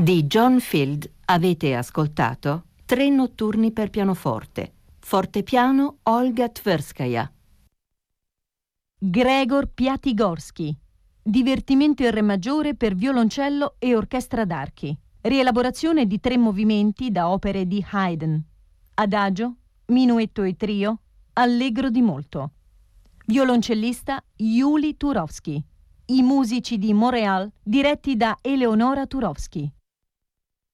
Di John Field avete ascoltato Tre notturni per pianoforte. Fortepiano Olga Tverskaya. Gregor Piatigorsky. Divertimento in re maggiore per violoncello e orchestra d'archi. Rielaborazione di 3 movimenti da opere di Haydn. Adagio, minuetto e trio, allegro di molto. Violoncellista Yuli Turovsky. I musici di Montréal diretti da Eleonora Turovsky.